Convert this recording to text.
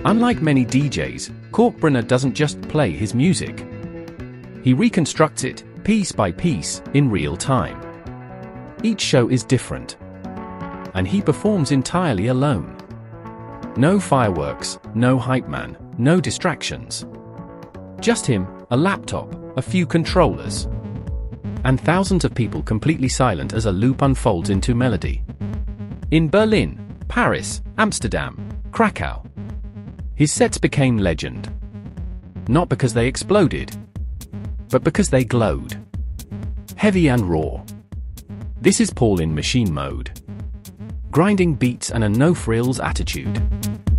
Unlike many DJs, Kalkbrenner doesn't just play his music. He reconstructs it, piece by piece, in real time. Each show is different. And he performs entirely alone. No fireworks, no hype man, no distractions. Just him, a laptop, a few controllers. And thousands of people completely silent as a loop unfolds into melody. In Berlin, Paris, Amsterdam, Krakow. His sets became legend. Not because they exploded, but because they glowed. Heavy and raw. This is Paul in machine mode. Grinding beats and a no-frills attitude.